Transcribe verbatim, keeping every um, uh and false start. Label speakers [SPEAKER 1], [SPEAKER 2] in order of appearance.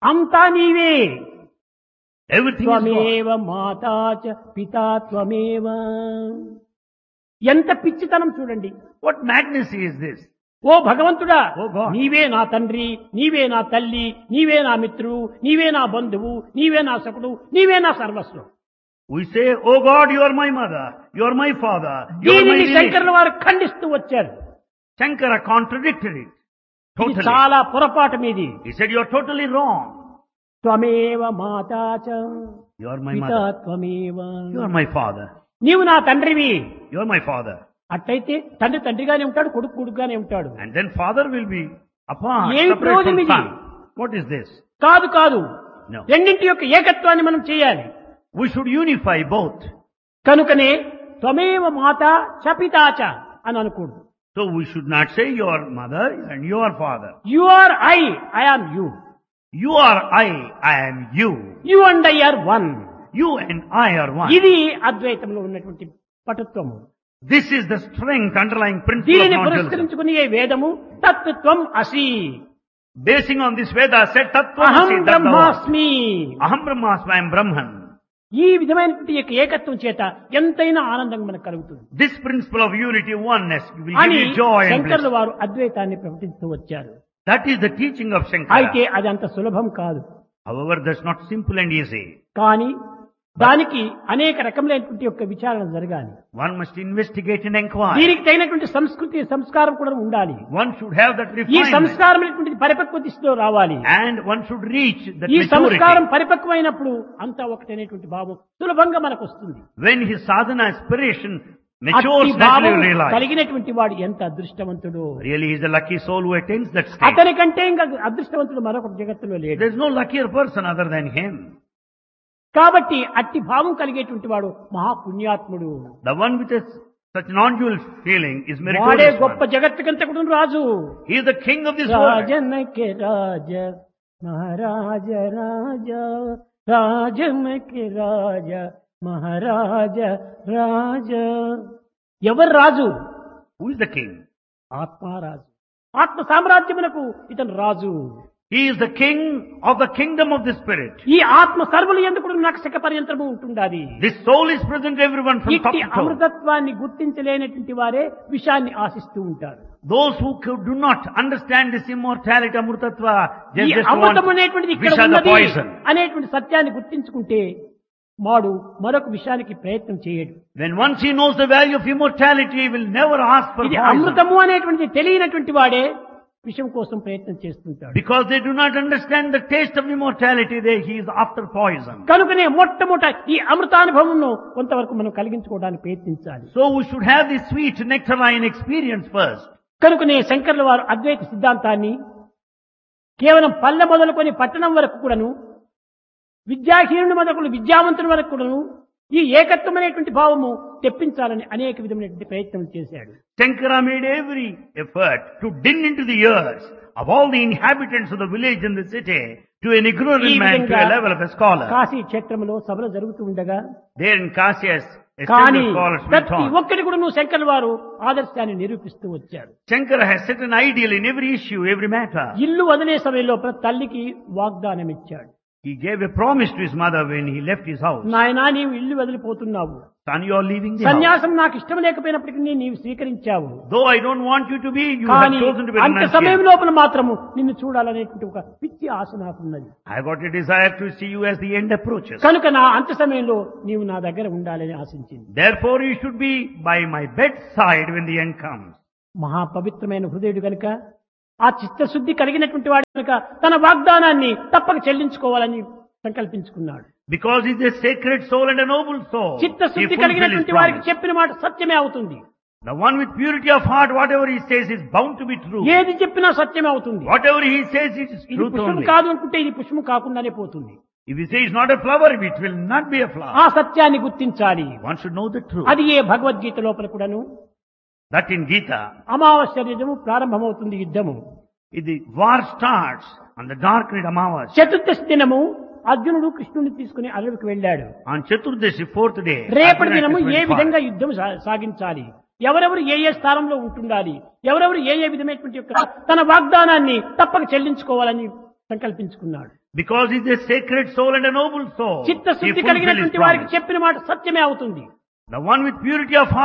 [SPEAKER 1] అంతా నీవే.
[SPEAKER 2] Everything is God.
[SPEAKER 1] త్వమేవ మాతా చ పితా త్వమేవ. ఎంత పిచ్చితనం చూడండి.
[SPEAKER 2] What madness is this?
[SPEAKER 1] ఓ భగవంతుడా,
[SPEAKER 2] ఓ God.
[SPEAKER 1] నీవే నా తండ్రి, నీవే నా తల్లి, నీవే నా మిత్రువు, నీవే నా బంధువు, నీవే నా సకుడు, నీవే నా సర్వస్వం.
[SPEAKER 2] We say, oh God, you are my mother, you are my father, you are my
[SPEAKER 1] దీనిని
[SPEAKER 2] relation.
[SPEAKER 1] శంకరుల వారు ఖండిస్తూ వచ్చారు.
[SPEAKER 2] Shankara contradicted it.
[SPEAKER 1] ఇది
[SPEAKER 2] Totally.
[SPEAKER 1] చాలా పొరపాటు మీది.
[SPEAKER 2] He said, you are totally wrong.
[SPEAKER 1] త్వమేవ మాతా చ
[SPEAKER 2] You are my
[SPEAKER 1] పితా
[SPEAKER 2] mother.
[SPEAKER 1] త్వమేవ.
[SPEAKER 2] You are my father.
[SPEAKER 1] నీవు నా తండ్రివి.
[SPEAKER 2] You are my father.
[SPEAKER 1] అట్లయితే తండ్రి తండ్రిగానే ఉంటాడు, కొడుకు కొడుకుగానే ఉంటాడు.
[SPEAKER 2] And then father will be apart,
[SPEAKER 1] ఏమి
[SPEAKER 2] separate
[SPEAKER 1] ప్రయోజనం
[SPEAKER 2] from
[SPEAKER 1] ఇది?
[SPEAKER 2] son. What is this?
[SPEAKER 1] కాదు కాదు,
[SPEAKER 2] No.
[SPEAKER 1] రెండింటి యొక్క ఏకత్వాన్ని మనం చేయాలి.
[SPEAKER 2] We should unify both.
[SPEAKER 1] కనుకనే త్వమేవ మాత చ పితా చ అని అనకూడదు.
[SPEAKER 2] So we should not say you are mother and you are father.
[SPEAKER 1] You are I, I am you.
[SPEAKER 2] You are I, I am you.
[SPEAKER 1] You and I are one.
[SPEAKER 2] You and I are one.
[SPEAKER 1] ఇది అద్వైతంలో ఉన్నటువంటి పటుత్వము.
[SPEAKER 2] This is the strength underlying principle of
[SPEAKER 1] దీనిని
[SPEAKER 2] non-dualism.
[SPEAKER 1] పురస్కరించుకుని ఏ వేదము తత్వం అసి,
[SPEAKER 2] Basing on this Veda said
[SPEAKER 1] అహం
[SPEAKER 2] Tattvamasi Tattva.
[SPEAKER 1] బ్రహ్మాస్మి.
[SPEAKER 2] Aham Brahmasmi, I am Brahman.
[SPEAKER 1] ఈ విధమైనటువంటి యొక్క ఏకత్వం చేత ఎంతైనా ఆనందం మనకు కలుగుతుంది
[SPEAKER 2] This principle of unity, oneness will
[SPEAKER 1] అని
[SPEAKER 2] give you joy and
[SPEAKER 1] శంకరుల
[SPEAKER 2] bliss.
[SPEAKER 1] వారు అద్వైతాన్ని ప్రకటిస్తూ వచ్చారు.
[SPEAKER 2] That is the teaching of
[SPEAKER 1] అయితే
[SPEAKER 2] Shankara.
[SPEAKER 1] అది అంత సులభం కాదు.
[SPEAKER 2] However, that's not simple and easy.
[SPEAKER 1] కానీ దానికి అనేక రకములైనటువంటి యొక్క విచారణ జరగాలి.
[SPEAKER 2] One must investigate and inquire.
[SPEAKER 1] దీనికి తగినటువంటి సంస్కృతి సంస్కారం కూడా ఉండాలి.
[SPEAKER 2] One should have that
[SPEAKER 1] ఈ
[SPEAKER 2] refinement.
[SPEAKER 1] సంస్కారం అనేటువంటిది పరిపక్వ దిశలో రావాలి.
[SPEAKER 2] And one should reach that
[SPEAKER 1] ఈ సంస్కారం
[SPEAKER 2] maturity.
[SPEAKER 1] పరిపక్వమైనప్పుడు అంతా ఒకటనేటువంటి భావం సులభంగా మనకు వస్తుంది.
[SPEAKER 2] When his sadhana aspiration
[SPEAKER 1] అట్టి
[SPEAKER 2] matures, naturally
[SPEAKER 1] భావం
[SPEAKER 2] you realize.
[SPEAKER 1] కలిగినటువంటి వాడు ఎంత అదృష్టవంతుడు.
[SPEAKER 2] Really, he is a lucky soul who attains that state.
[SPEAKER 1] అతని కంటే ఇంకా అదృష్టవంతుడు మరొక జగత్తులో లేడు.
[SPEAKER 2] There is no luckier person other than him.
[SPEAKER 1] కాబట్టి అట్టి భావం కలిగేటువంటి వాడు మహాపుణ్యాత్ముడు.
[SPEAKER 2] The one with a, such non-dual feeling is
[SPEAKER 1] వాడే
[SPEAKER 2] meritorious
[SPEAKER 1] గొప్ప
[SPEAKER 2] one.
[SPEAKER 1] జగత్తుకంతకుడు Raju.
[SPEAKER 2] He is the king of this world.
[SPEAKER 1] రాజనకే రాజ మహారాజ రాజ, రాజనకే రాజ మహారాజ రాజ. ఎవరు రాజు?
[SPEAKER 2] Who is the king?
[SPEAKER 1] ఆత్మారాజు. ఆత్మ సామ్రాజ్యమునకు ఇతను రాజు.
[SPEAKER 2] He is the king of the kingdom of the spirit.
[SPEAKER 1] ఈ ఆత్మ సర్వులు ఎందుకు నక్షక పర్యంతరము ఉంటుండాలి.
[SPEAKER 2] This soul is present everyone from top
[SPEAKER 1] ఇట్టి
[SPEAKER 2] to toe.
[SPEAKER 1] అమృతత్వాన్ని గుర్తించలేనటువంటి వారే విషయాన్ని ఆశిస్తూ ఉంటారు.
[SPEAKER 2] Those who could- do not understand this immortality, amrutatva,
[SPEAKER 1] ఈ
[SPEAKER 2] just, just
[SPEAKER 1] అమృతం
[SPEAKER 2] want
[SPEAKER 1] అనేటువంటిది ఇక్కడ
[SPEAKER 2] Visha the
[SPEAKER 1] ఉన్నది
[SPEAKER 2] poison.
[SPEAKER 1] అనేటువంటి సత్యాన్ని గుర్తించుకుంటే వాడు మరొక విషయానికి ప్రయత్నం చేయడు.
[SPEAKER 2] When once he knows the value of immortality, he will never ask for
[SPEAKER 1] ఇది
[SPEAKER 2] poison.
[SPEAKER 1] అమృతము అనేటువంటిది తెలియనటువంటి వాడే విషయం కోసం ప్రయత్నం చేస్తుంటాడు.
[SPEAKER 2] Because they do not understand the taste of immortality, they, he is after poison.
[SPEAKER 1] కనుకనే మొట్టమొదట ఈ అమృతానుభవంను కొంతవరకు మనం కలిగించుకోవడానికి ప్రయత్నించాలి.
[SPEAKER 2] So we should have this sweet nectarine experience first.
[SPEAKER 1] కనుకనే శంకర్ల వారు అద్వైత సిద్ధాంతాన్ని కేవలం పల్లె మొదలుకొని పట్టణం వరకు కూడాను, విద్యాహీనుని మొదలు విద్యావంతుని వరకు కూడాను ఈ ఏకత్వం అనేటువంటి భావము తెప్పించాలని అనేక విధమైనటువంటి ప్రయత్నం చేశాడు.
[SPEAKER 2] Shankara made every effort to din into the ears of all the inhabitants of the village and the city to an ignorant
[SPEAKER 1] ఈ
[SPEAKER 2] man to
[SPEAKER 1] విధంగా
[SPEAKER 2] a level of a scholar.
[SPEAKER 1] Kashi క్షేత్రంలో సభలు జరుగుతూ ఉండగా
[SPEAKER 2] There in Kashi, as
[SPEAKER 1] కానీ
[SPEAKER 2] esteemed scholars went
[SPEAKER 1] ప్రతి
[SPEAKER 2] on.
[SPEAKER 1] ఒక్కటి కూడా నువ్వు శంకర్ వారు ఆదర్శాన్ని నిరూపిస్తూ వచ్చాడు.
[SPEAKER 2] Shankara has set an ideal in every issue, every matter.
[SPEAKER 1] ఇల్లు వదిలే సమయంలో ప్రతి తల్లికి వాగ్దానం ఇచ్చాడు.
[SPEAKER 2] He gave a promise to his mother when he left his house.
[SPEAKER 1] నాయనా నీవు ఇల్లు వదిలిపోతున్నావు,
[SPEAKER 2] Son, you are leaving the house.
[SPEAKER 1] సన్యాసం నాకు ఇష్టం లేకపోయినప్పటికీ నీవు స్వీకరించావు,
[SPEAKER 2] Though I don't want you to be, you
[SPEAKER 1] కానీ
[SPEAKER 2] have chosen to be
[SPEAKER 1] అంత సమయం
[SPEAKER 2] renunciant.
[SPEAKER 1] లోపల మాత్రము నిన్ను చూడాలనేటువంటి ఒక పిచ్చి ఆశ నాకున్నది.
[SPEAKER 2] I got a desire to see you as the end approaches.
[SPEAKER 1] కనుక నా అంత సమయంలో నీవు నా దగ్గర ఉండాలని ఆశించింది.
[SPEAKER 2] Therefore, you should be by my bedside when the end comes.
[SPEAKER 1] మహాపవిత్రమైన హృదయుడు కనుక, ఆ చిత్తశుద్ధి కలిగినటువంటి వాడు కనుక తన వాగ్దానాన్ని తప్పక చెల్లించుకోవాలని సంకల్పించుకున్నాడు.
[SPEAKER 2] Because he is a sacred soul and a noble soul. He
[SPEAKER 1] చిత్తశుద్ధి
[SPEAKER 2] fulfilled his
[SPEAKER 1] కలిగినటువంటి వారికి
[SPEAKER 2] promise.
[SPEAKER 1] చెప్పిన మాట సత్యమే అవుతుంది.
[SPEAKER 2] The one with purity of heart, whatever he says is bound to be true.
[SPEAKER 1] ఏది చెప్పినా సత్యమే అవుతుంది.
[SPEAKER 2] Whatever he says is
[SPEAKER 1] ఇది
[SPEAKER 2] truth
[SPEAKER 1] పుష్పం
[SPEAKER 2] only.
[SPEAKER 1] కాదు అనుకుంటే ఇది పుష్పం కాకుండానే పోతుంది.
[SPEAKER 2] If he says it's not a flower, it will not be a
[SPEAKER 1] ఆ
[SPEAKER 2] flower.
[SPEAKER 1] సత్యాన్ని గుర్తించాలి.
[SPEAKER 2] One should know the truth.
[SPEAKER 1] అది ఏ భగవద్గీత లోపల కూడాను
[SPEAKER 2] That in Gita,
[SPEAKER 1] అమావాస్య దినము ప్రారంభమవుతుంది యుద్ధము.
[SPEAKER 2] if the war starts on the dark night Amavas,
[SPEAKER 1] చతుర్దశి దినము అర్జునుడు కృష్ణుని తీసుకుని అడవికి వెళ్ళాడు.
[SPEAKER 2] on Chaturdashi, fourth day,
[SPEAKER 1] రేపటి
[SPEAKER 2] Arjuna
[SPEAKER 1] దినము
[SPEAKER 2] is
[SPEAKER 1] ఏ
[SPEAKER 2] went far.
[SPEAKER 1] విధంగా యుద్ధం సా- సాగించాలి, ఎవరెవరు ఏ ఏ స్థానంలో ఉంటుండాలి, ఎవరెవరు ఏ ఏ విధమైనటువంటి యొక్క తన వాగ్దానాన్ని తప్పక చెల్లించుకోవాలని సంకల్పించుకున్నాడు.
[SPEAKER 2] Because he is a sacred soul and a noble soul. He
[SPEAKER 1] చిత్తశుద్ధి
[SPEAKER 2] fulfilled his
[SPEAKER 1] కలిగినటువంటి వారికి
[SPEAKER 2] promise.
[SPEAKER 1] చెప్పిన మాట సత్యమే అవుతుంది.
[SPEAKER 2] The one with purity of heart